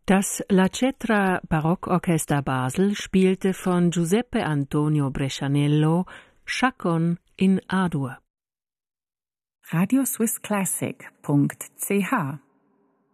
Das La Cetra Barockorchester Basel spielte von Giuseppe Antonio Brescianello Chaconne in A-Dur. radioswissclassic.ch